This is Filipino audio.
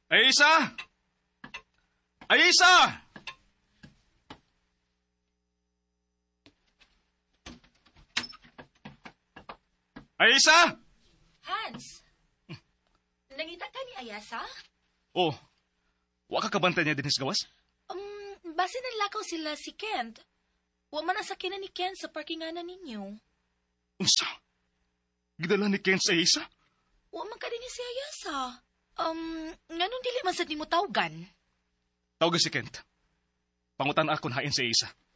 Aisa! Aisa! Aisa! Hans, nangita ka ni Ayasa? Oh, wa ka kabantay niya din sa gawas? Base nanlakaw sila si Kent. Wa man nasakinan ni Kent sa parkinganan ninyo. Unsa? Gidala ni Ken sa Aisa? Wa man ka din ni si Ayasa. Nganong dili man sad nimo tawgan? Tawag si Kent. Pangutan akon hain sa Aisa.